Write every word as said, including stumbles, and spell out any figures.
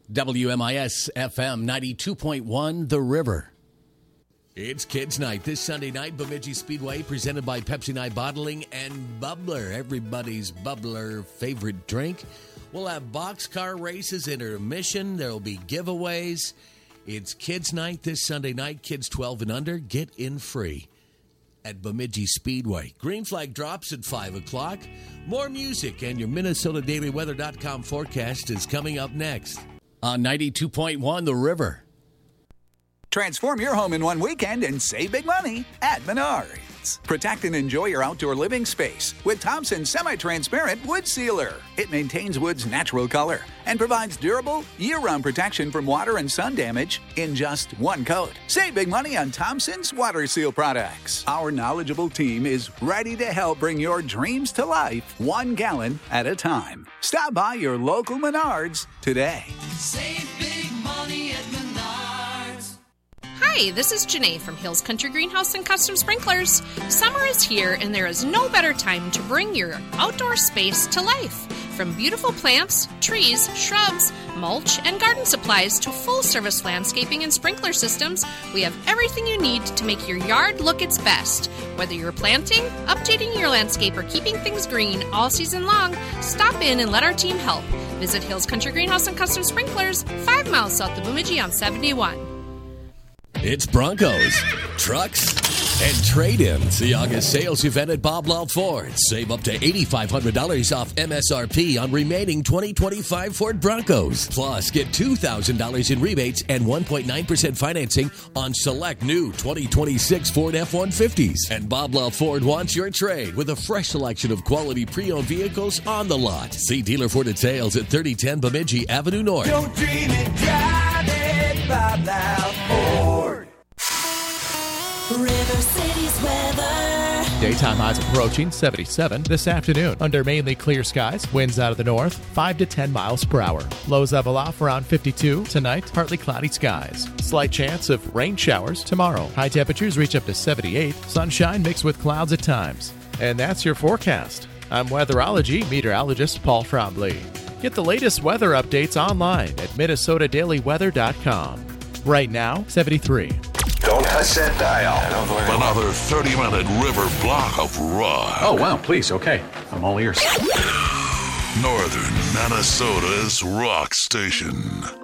W M I S F M ninety-two point one, The River. It's Kids Night this Sunday night, Bemidji Speedway, presented by Pepsi Night Bottling and Bubbler, everybody's Bubbler favorite drink. We'll have boxcar races, intermission. There will be giveaways. It's Kids Night this Sunday night. Kids twelve and under, get in free at Bemidji Speedway. Green flag drops at five o'clock. More music and your Minnesota Daily Weather dot com forecast is coming up next on ninety-two point one, The River. Transform your home in one weekend and save big money at Menards. Protect and enjoy your outdoor living space with Thompson's semi-transparent wood sealer. It maintains wood's natural color and provides durable, year-round protection from water and sun damage in just one coat. Save big money on Thompson's water seal products. Our knowledgeable team is ready to help bring your dreams to life one gallon at a time. Stop by your local Menards today. Save big money at Menards. Hi, this is Janae from Hills Country Greenhouse and Custom Sprinklers. Summer is here, and there is no better time to bring your outdoor space to life. From beautiful plants, trees, shrubs, mulch, and garden supplies to full-service landscaping and sprinkler systems, we have everything you need to make your yard look its best. Whether you're planting, updating your landscape, or keeping things green all season long, stop in and let our team help. Visit Hills Country Greenhouse and Custom Sprinklers, five miles south of Bemidji on seventy-one. It's Broncos, trucks, and trade-ins. The August sales event at Bob Law Ford. Save up to eight thousand five hundred dollars off M S R P on remaining twenty twenty-five Ford Broncos. Plus, get two thousand dollars in rebates and one point nine percent financing on select new twenty twenty-six Ford F one fifties. And Bob Law Ford wants your trade with a fresh selection of quality pre-owned vehicles on the lot. See dealer for details at thirty ten Bemidji Avenue North. Don't dream it, drive it, Bob Law Ford. River City's weather. Daytime highs approaching seventy-seven this afternoon under mainly clear skies. Winds out of the north, five to ten miles per hour. Lows level off around fifty-two. Tonight, partly cloudy skies. Slight chance of rain showers tomorrow. High temperatures reach up to seventy-eight. Sunshine mixed with clouds at times. And that's your forecast. I'm weatherology meteorologist Paul Frombley. Get the latest weather updates online at Minnesota Daily Weather dot com. Right now, seventy-three. Don't touch that dial. Another thirty-minute river block of rock. Oh, wow, please, okay. I'm all ears. Northern Minnesota's rock station.